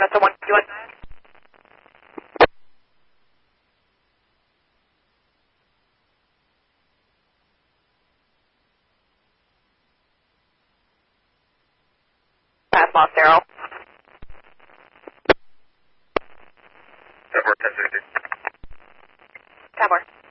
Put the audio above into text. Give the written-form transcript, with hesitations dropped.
that's the one you want. Pass Lost Arrow. Airport 1060. Tabor.